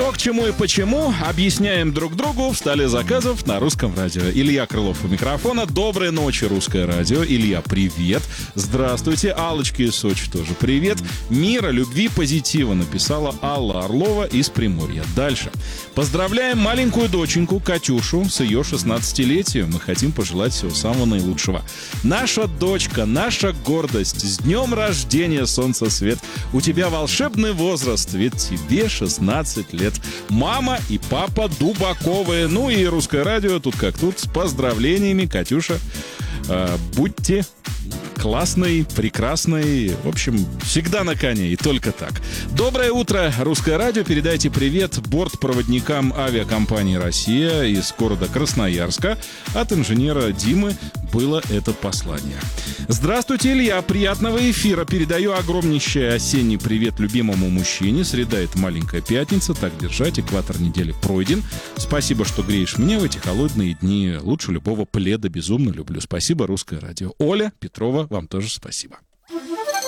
Что, к чему и почему, объясняем друг другу в столе заказов на Русском радио. Илья Крылов у микрофона. Доброй ночи, Русское радио. Илья, привет. Здравствуйте. Аллочка из Сочи тоже привет. Мира, любви, позитива написала Алла Орлова из Приморья. Дальше. Поздравляем маленькую доченьку Катюшу с ее 16-летием. Мы хотим пожелать всего самого наилучшего. Наша дочка, наша гордость. С днем рождения, солнцесвет. У тебя волшебный возраст, ведь тебе 16 лет. Мама и папа Дубаковые. Ну и Русское радио, тут как тут, с поздравлениями, Катюша. Будьте классной, прекрасной, в общем, всегда на коне и только так. Доброе утро, Русское радио. Передайте привет бортпроводникам авиакомпании «Россия» из города Красноярска. От инженера Димы было это послание. Здравствуйте, Илья. Приятного эфира. Передаю огромнейший осенний привет любимому мужчине. Среда — это маленькая пятница. Так держать. Экватор недели пройден. Спасибо, что греешь меня в эти холодные дни. Лучше любого пледа. Безумно люблю. Спасибо, Русское радио. Оля Петрова, вам тоже спасибо.